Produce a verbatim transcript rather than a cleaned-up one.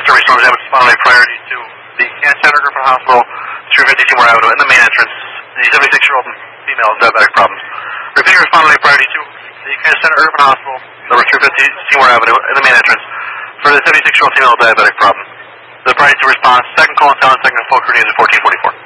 Stormy Storm Damage Spotlight priority to the Cancer Center Griffin Hospital, three fifty Seymour Avenue, in the main entrance. The seventy-six-year-old female with diabetic problems. Repeating respondent priority to the Cancer Center Urban Hospital, number three fifty Seymour Avenue, in the main entrance, for the seventy-six-year-old female with diabetic problems. The priority to response, second call and silent, second full crew needs at fourteen forty-four.